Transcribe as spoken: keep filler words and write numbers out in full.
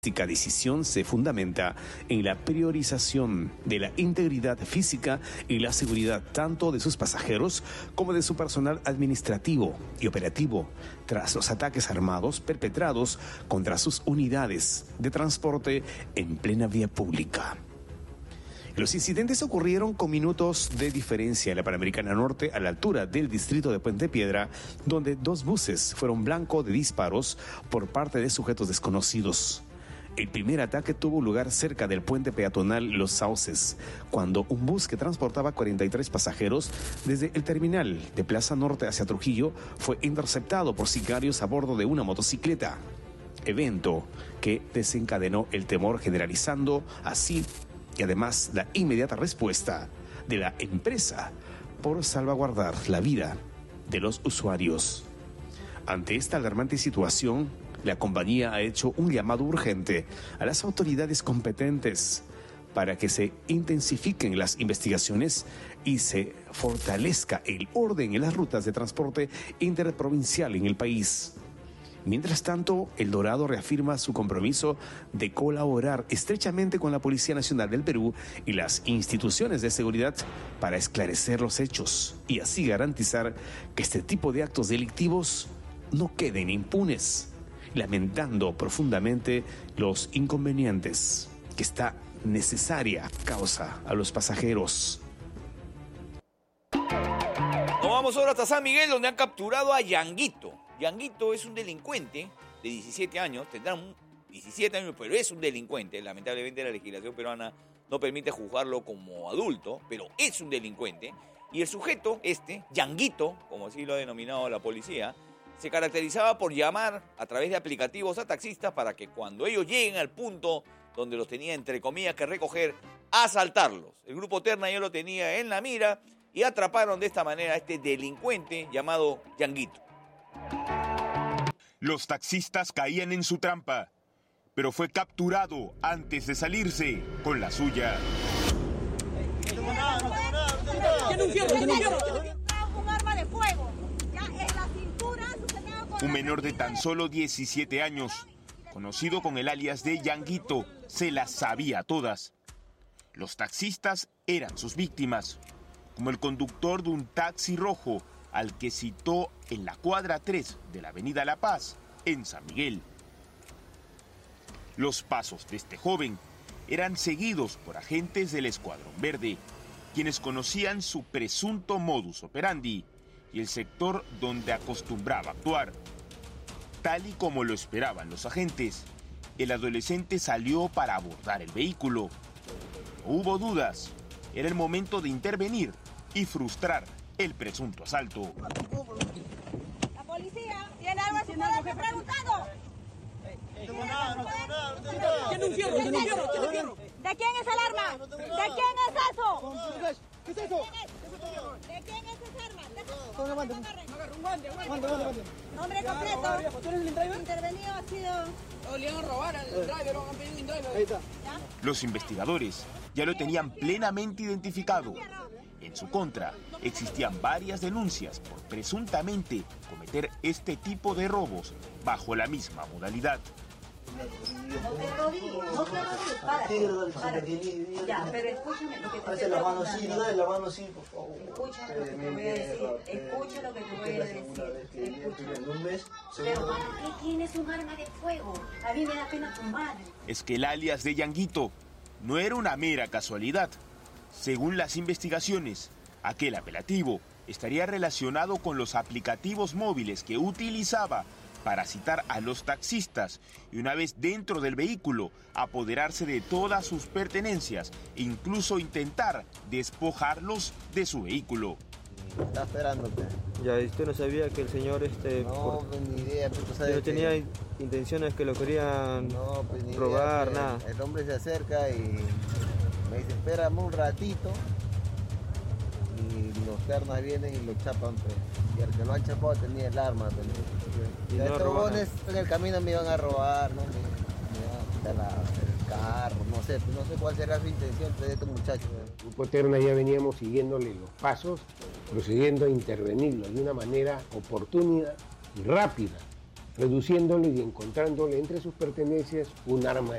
Esta decisión se fundamenta en la priorización de la integridad física y la seguridad tanto de sus pasajeros como de su personal administrativo y operativo tras los ataques armados perpetrados contra sus unidades de transporte en plena vía pública. Los incidentes ocurrieron con minutos de diferencia en la Panamericana Norte a la altura del distrito de Puente Piedra, donde dos buses fueron blanco de disparos por parte de sujetos desconocidos. El primer ataque tuvo lugar cerca del puente peatonal Los Sauces, cuando un bus que transportaba cuarenta y tres pasajeros desde el terminal de Plaza Norte hacia Trujillo fue interceptado por sicarios a bordo de una motocicleta, evento que desencadenó el temor, generalizando así y además la inmediata respuesta de la empresa por salvaguardar la vida de los usuarios. Ante esta alarmante situación, la compañía ha hecho un llamado urgente a las autoridades competentes para que se intensifiquen las investigaciones y se fortalezca el orden en las rutas de transporte interprovincial en el país. Mientras tanto, El Dorado reafirma su compromiso de colaborar estrechamente con la Policía Nacional del Perú y las instituciones de seguridad para esclarecer los hechos y así garantizar que este tipo de actos delictivos no queden impunes, lamentando profundamente los inconvenientes que esta necesaria causa a los pasajeros. Nos vamos ahora hasta San Miguel, donde han capturado a Yanguito. Yanguito es un delincuente de diecisiete años, tendrá diecisiete años, pero es un delincuente. Lamentablemente la legislación peruana no permite juzgarlo como adulto, pero es un delincuente. Y el sujeto, este, Yanguito, como así lo ha denominado la policía, se caracterizaba por llamar a través de aplicativos a taxistas para que cuando ellos lleguen al punto donde los tenía, entre comillas, que recoger, asaltarlos. El grupo Terna ya lo tenía en la mira y atraparon de esta manera a este delincuente llamado Yanguito. Los taxistas caían en su trampa, pero fue capturado antes de salirse con la suya. Un arma de fuego. Un menor de tan solo diecisiete años, conocido con el alias de Yanguito, se las sabía todas. Los taxistas eran sus víctimas, como el conductor de un taxi rojo al que citó en la cuadra tres de la avenida La Paz, en San Miguel. Los pasos de este joven eran seguidos por agentes del Escuadrón Verde, quienes conocían su presunto modus operandi y el sector donde acostumbraba actuar. Tal y como lo esperaban los agentes, el adolescente salió para abordar el vehículo. No hubo dudas, era el momento de intervenir y frustrar el presunto asalto. La policía tiene algo en su poder, me he preguntado. ¿De quién es el arma? ¿De quién es eso? ¿Qué es eso? ¿De quién es esa arma? Toma guante. Nombre completo. ¿Tú eres el driver? Intervenido ha sido... Le van a robar al driver, han pedido un driver. Ahí está. Los investigadores ya lo tenían plenamente identificado. En su contra, existían varias denuncias por presuntamente cometer este tipo de robos bajo la misma modalidad. Ya, pero escúchame lo que te Hace la mano así, dale la mano así, por favor. Escucha lo que te voy a decir, escucha lo que te voy a decir. En un mes. Pero ¿para qué tienes un arma de fuego? A mí me da pena tu madre. Es que el alias de Yanguito no era una mera casualidad. Según las investigaciones, aquel apelativo estaría relacionado con los aplicativos móviles que utilizaba para citar a los taxistas y una vez dentro del vehículo apoderarse de todas sus pertenencias e incluso intentar despojarlos de su vehículo. Está esperándote. Ya, ¿y usted no sabía que el señor este No, por... pues ni idea, pues, tú sabes no tenía que... intenciones que lo querían no, pues, ni robar, idea, nada? El hombre se acerca y me dice, espérame un ratito. Y los ternas vienen y lo chapan, pues. Y el que lo han chapado tenía el arma. Pues. Y los no trobones en el camino me iban a robar, ¿no? Me, me iban a quitar la, el carro, no sé, pues, no sé cuál será su intención pues, de este muchacho. El Grupo Terna ya veníamos siguiéndole los pasos, procediendo a intervenirlo de una manera oportuna y rápida, reduciéndole y encontrándole entre sus pertenencias un arma